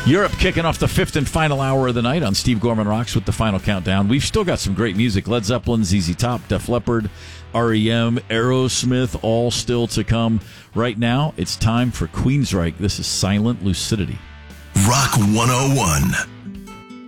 Europe kicking off the fifth and final hour of the night on Steve Gorman Rocks with the final countdown. We've still got some great music. Led Zeppelin, ZZ Top, Def Leppard, REM, Aerosmith, all still to come. Right now, it's time for Queensryche. This is Silent Lucidity. Rock 101.